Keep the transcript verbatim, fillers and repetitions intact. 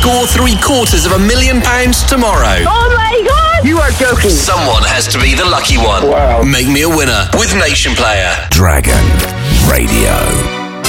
score three quarters of a million pounds tomorrow. Oh my God! You are joking. Someone has to be the lucky one. Wow. Make me a winner with Nation Player. Dragon Radio.